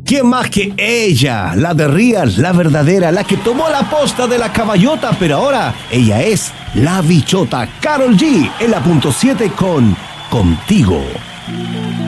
¿Quién más que ella? La de Real, la verdadera, la que tomó la posta de la caballota, pero ahora ella es la bichota. Karol G en la .7 con Contigo.